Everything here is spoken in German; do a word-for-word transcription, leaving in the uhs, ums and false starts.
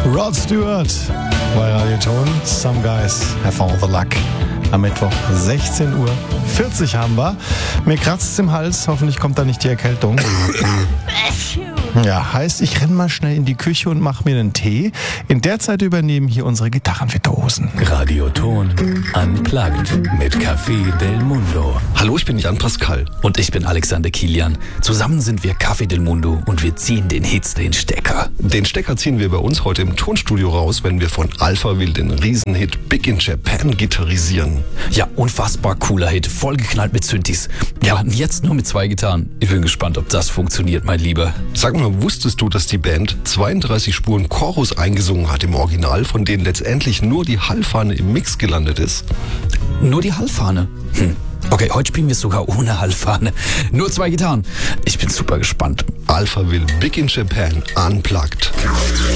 Rod Stewart bei Radio Ton. Some guys have all the luck. Am Mittwoch sechzehn Uhr vierzig haben wir. Mir kratzt es im Hals. Hoffentlich kommt da nicht die Erkältung. Ja, heißt, ich renn mal schnell in die Küche und mach mir einen Tee. In der Zeit übernehmen hier unsere Gitarrenvirtuosen. Radio Ton Unplugged mit Café del Mundo. Hallo, ich bin Jan Pascal. Und ich bin Alexander Kilian. Zusammen sind wir Café del Mundo und wir ziehen den Hits den Stecker. Den Stecker ziehen wir bei uns heute im Tonstudio raus, wenn wir von Alphaville den Riesenhit Big in Japan gitarrisieren. Ja, unfassbar cooler Hit, vollgeknallt mit Synthes. Ja, und jetzt nur mit zwei Gitarren. Ich bin gespannt, ob das funktioniert, mein Lieber. Sag mal, wusstest du, dass die Band zweiunddreißig Spuren Chorus eingesungen hat im Original, von denen letztendlich nur die Hallfahne im Mix gelandet ist? Nur die Hallfahne? Hm. Okay, heute spielen wir sogar ohne Hallfahne. Nur zwei Gitarren. Ich bin super gespannt. Alphaville Big in Japan Unplugged.